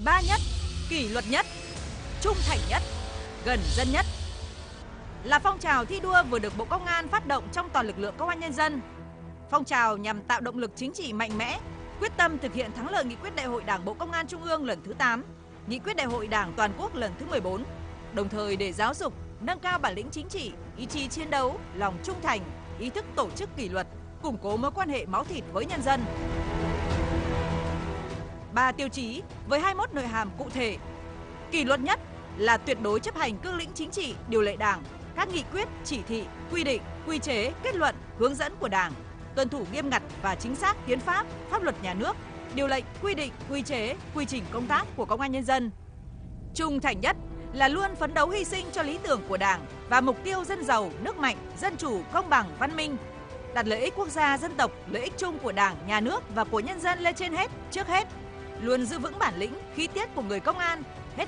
Ba nhất: kỷ luật nhất, trung thành nhất, gần dân nhất là phong trào thi đua vừa được Bộ Công an phát động trong toàn lực lượng Công an Nhân dân. Phong trào nhằm tạo động lực chính trị mạnh mẽ, quyết tâm thực hiện thắng lợi nghị quyết Đại hội Đảng bộ Công an Trung ương lần thứ 8, nghị quyết Đại hội Đảng toàn quốc lần thứ 14, đồng thời để giáo dục, nâng cao bản lĩnh chính trị, ý chí chiến đấu, lòng trung thành, ý thức tổ chức kỷ luật, củng cố mối quan hệ máu thịt với nhân dân. 3 tiêu chí với 21 nội hàm cụ thể. Kỷ luật nhất là tuyệt đối chấp hành cương lĩnh chính trị, điều lệ Đảng, các nghị quyết, chỉ thị, quy định, quy chế, kết luận, hướng dẫn của Đảng, tuân thủ nghiêm ngặt và chính xác hiến pháp, pháp luật nhà nước, điều lệnh, quy định, quy chế, quy trình công tác của Công an Nhân dân. Trung thành nhất là luôn phấn đấu hy sinh cho lý tưởng của Đảng và mục tiêu dân giàu, nước mạnh, dân chủ, công bằng, văn minh, đặt lợi ích quốc gia, dân tộc, lợi ích chung của Đảng, nhà nước và của nhân dân lên trên hết, trước hết, luôn giữ vững bản lĩnh, khí tiết của người công an,